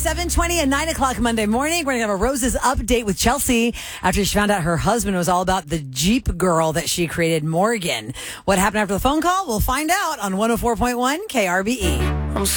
7:20 and 9 o'clock Monday morning. We're going to have a Roses update with Chelsea after she found out her husband was all about the Jeep girl that she created, Morgan. What happened after the phone call? We'll find out on 104.1 KRBE.